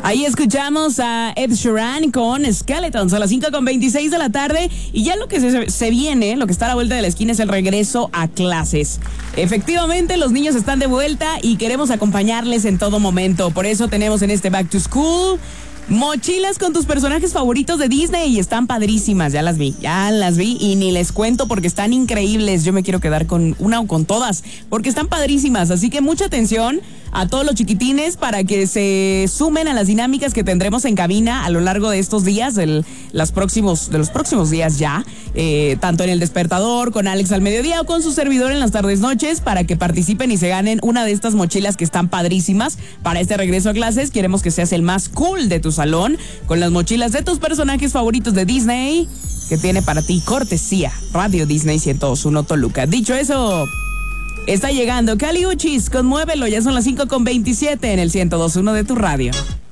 Ahí escuchamos a Ed Sheeran con Skeletons a las 5:26 de la tarde. Y ya lo que se viene, lo que está a la vuelta de la esquina es el regreso a clases. Efectivamente, los niños están de vuelta y queremos acompañarles en todo momento. Por eso tenemos en este Back to School mochilas con tus personajes favoritos de Disney y están padrísimas. Ya las vi y ni les cuento porque están increíbles. Yo me quiero quedar con una o con todas porque están padrísimas. Así que mucha atención a todos los chiquitines para que se sumen a las dinámicas que tendremos en cabina a lo largo de estos días, de los próximos días ya, tanto en el despertador, con Alex al mediodía o con su servidor en las tardes noches, para que participen y se ganen una de estas mochilas que están padrísimas para este regreso a clases. Queremos que seas el más cool de tu salón con las mochilas de tus personajes favoritos de Disney, que tiene para ti cortesía Radio Disney 102.1 Toluca. Dicho eso, está llegando Kali Uchis con Muévelo. Ya son las 5:27 en el 102.1 de tu radio.